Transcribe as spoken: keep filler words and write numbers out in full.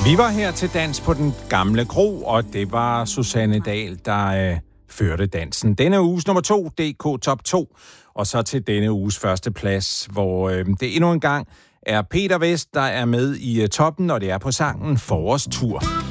Vi var her til dans på den gamle kro, og det var Susanne Dahl, der øh, førte dansen. Denne uges nummer to, D K Top to, og så til denne uges første plads, hvor øh, det endnu en gang er Peter Vest, der er med i øh, toppen, og det er på sangen Forårstur.